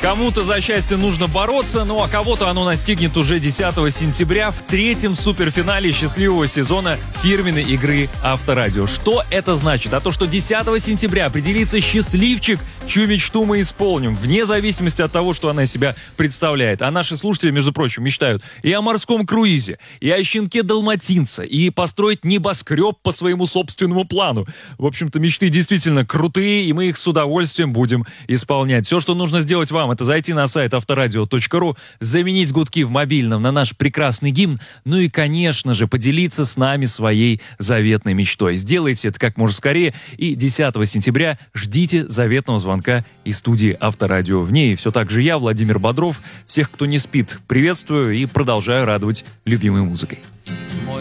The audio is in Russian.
Кому-то за счастье нужно бороться, ну а кого-то оно настигнет уже 10 сентября в третьем суперфинале счастливого сезона фирменной игры Авторадио. Что это значит? А то, что 10 сентября определится счастливчик, чью мечту мы исполним, вне зависимости от того, что она из себя представляет. А наши слушатели, между прочим, мечтают и о морском круизе, и о щенке далматинца, и построить небоскреб по своему собственному плану. В общем-то, мечты действительно крутые, и мы их с удовольствием будем исполнять. Все, что нужно сделать вам, это зайти на сайт авторадио.ру, заменить гудки в мобильном на наш прекрасный гимн, ну и, конечно же, поделиться с нами своей заветной мечтой. Сделайте это как можно скорее, и 10 сентября ждите заветного звонка из студии Авторадио. В ней все так же я, Владимир Бодров. Всех, кто не спит, приветствую и продолжаю радовать любимой музыкой.